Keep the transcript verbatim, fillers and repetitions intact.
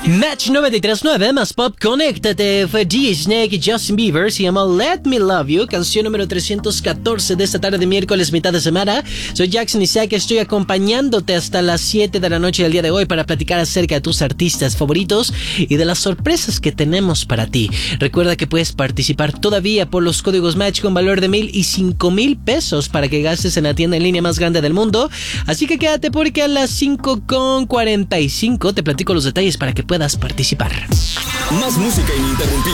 Match noventa y tres punto nueve más pop, conéctate. Fue D J Snake y Justin Bieber. Se llama Let Me Love You, canción número trescientos catorce de esta tarde de miércoles, mitad de semana. Soy Jackson Isaac, estoy acompañándote hasta las siete de la noche del día de hoy para platicar acerca de tus artistas favoritos y de las sorpresas que tenemos para ti. Recuerda que puedes participar todavía por los códigos Match con valor de mil y cinco mil pesos para que gastes en la tienda en línea más grande del mundo. Así que quédate porque a las cinco con cuarenta y cinco te platico los detalles para que puedas participar. Más música ininterrumpida.